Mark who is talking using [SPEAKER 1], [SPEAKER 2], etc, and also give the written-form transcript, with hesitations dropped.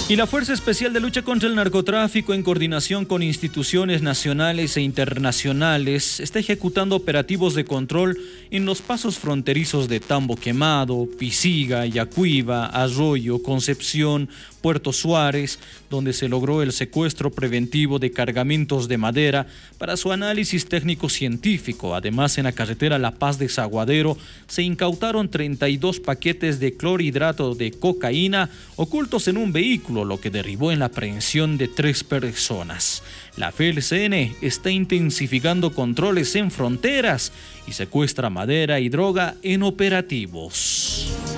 [SPEAKER 1] Y la Fuerza Especial de Lucha contra el Narcotráfico, en coordinación con instituciones nacionales e internacionales, está ejecutando operativos de control en los pasos fronterizos de Tambo Quemado, Pisiga, Yacuiba, Arroyo, Concepción, Puerto Suárez, donde se logró el secuestro preventivo de cargamentos de madera para su análisis técnico-científico. Además, en la carretera La Paz-Desaguadero se incautaron 32 paquetes de clorhidrato de cocaína ocultos en un vehículo, lo que derivó en la aprehensión de 3 personas. La FELCN está intensificando controles en fronteras y secuestra madera y droga en operativos.